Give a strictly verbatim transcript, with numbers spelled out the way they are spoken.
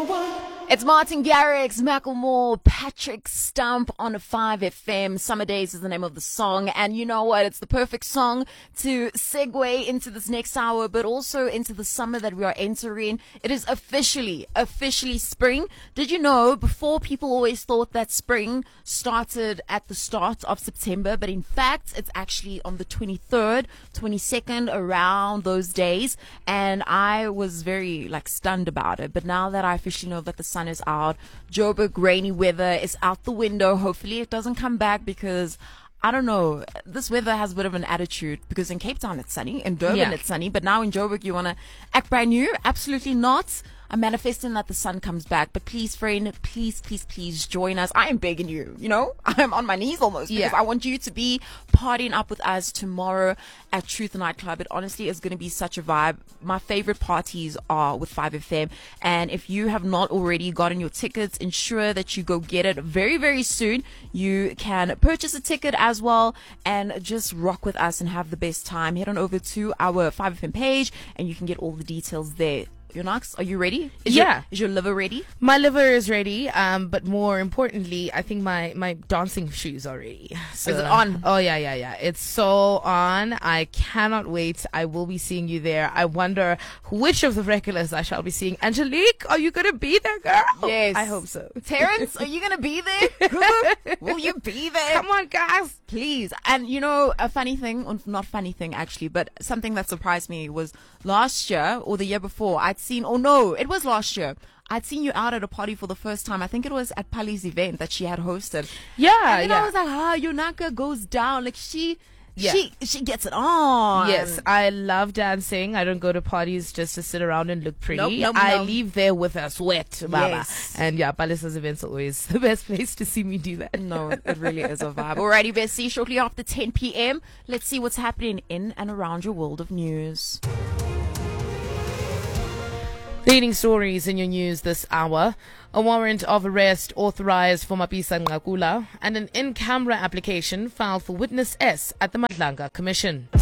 It's Martin Garrix, Macklemore, Patrick Stump on five F M. Summer Days is the name of the song. And you know what? It's the perfect song to segue into this next hour, but also into the summer that we are entering. It is officially, officially spring. Did you know before people always thought that spring started at the start of September, but in fact, it's actually on the twenty-third, twenty-second, around those days. And I was very like stunned about it. But now that I officially know that the sun is out, Joburg rainy weather is out the window. Hopefully it doesn't come back because I don't know, this weather has a bit of an attitude because in Cape Town it's sunny, in Durban Yeah. it's sunny, but now in Joburg you want to act brand new? Absolutely not. I'm manifesting that the sun comes back, but please, friend, please, please, please join us. I am begging you, you know, I'm on my knees almost because Yeah. I want you to be partying up with us tomorrow at Truth Nightclub. It honestly is going to be such a vibe. My favorite parties are with five F M, and if you have not already gotten your tickets, ensure that you go get it very, very soon. You can purchase a ticket as well and just rock with us and have the best time. Head on over to our five F M page and you can get all the details there. Yonax, are you ready? Is Yeah. Your, is your liver ready? My liver is ready, um, but more importantly, I think my, my dancing shoes are ready. So, Is it on? Oh, yeah, yeah, yeah. It's so on. I cannot wait. I will be seeing you there. I wonder which of the regulars I shall be seeing. Angelique, are you going to be there, girl? Yes. I hope so. Terrence, are you going to be there? Will you be there? Come on, guys. Please. And you know, a funny thing, or not funny thing actually, but something that surprised me was last year or the year before, I'd seen, oh no, it was last year. I'd seen you out at a party for the first time. I think it was at Pali's event that she had hosted. Yeah, And then yeah. I was like, ah, Yonaka goes down. Like she, Yeah. she, she gets it on. Yes, I love dancing. I don't go to parties just to sit around and look pretty. Nope, nope, I nope. leave there with a sweat, mama. Yes. And yeah, Palace's events are always the best place to see me do that. No, it really is a vibe. Alrighty, Bessie, shortly after ten p.m., let's see what's happening in and around your world of news. Leading stories in your news this hour. A warrant of arrest authorized for Mapisa Ngakula and an in-camera application filed for Witness S at the Madlanga Commission.